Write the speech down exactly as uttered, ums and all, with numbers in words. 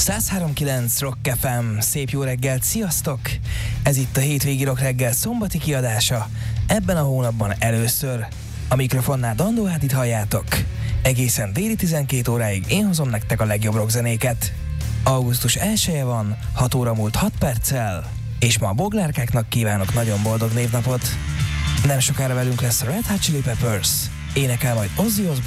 száz három kilenc Rock ef em, szép jó reggelt, sziasztok! Ez itt a hétvégi Rock reggel szombati kiadása, ebben a hónapban először. A mikrofonnál Dandó Ádit halljátok. Egészen déli tizenkét óráig én hozom nektek a legjobb rockzenéket. augusztus elseje van, hat óra múlt hat perccel, és ma a boglárkáknak kívánok nagyon boldog névnapot. Nem sokára velünk lesz a Red Hot Chili Peppers, énekel majd Ozzy Osbourne